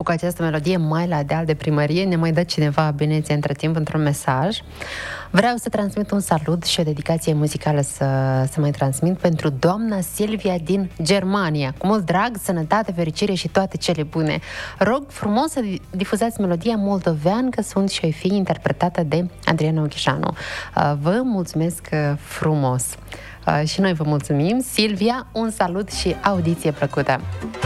cu această melodie mai la deal de primărie. Ne mai dă cineva Veneția între timp într-un mesaj. Vreau să transmit un salut și o dedicație muzicală să mai transmit pentru doamna Silvia din Germania. Cu mult drag, sănătate, fericire și toate cele bune. Rog frumos să difuzați melodia moldovean, că sunt și o fi interpretată de Adriana Oghișanu. Vă mulțumesc frumos. Și noi vă mulțumim. Silvia, un salut și audiție plăcută!